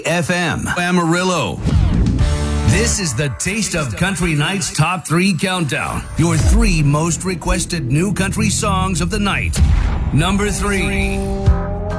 FM Amarillo. This is the Taste of Country Night's Top 3 Countdown. Your 3 most requested new country songs of the night. Number 3.